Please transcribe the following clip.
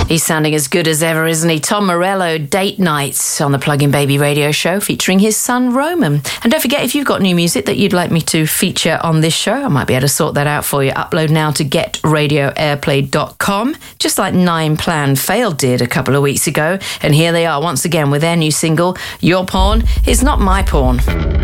He's sounding as good as ever, isn't he? Tom Morello, Date Nights on the Plug-in Baby radio show featuring his son Roman. And don't forget, if you've got new music that you'd like me to feature on this show, I might be able to sort that out for you. Upload now to getradioairplay.com, just like Nine Plan Failed did a couple of weeks ago. And here they are once again with their new single, Your Porn Is Not My Porn.